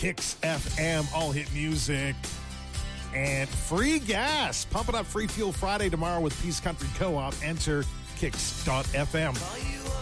Kicks FM, all hit music, and free gas. Pump it up, Free Fuel Friday tomorrow with Peace Country Co-op. Enter kicks.fm.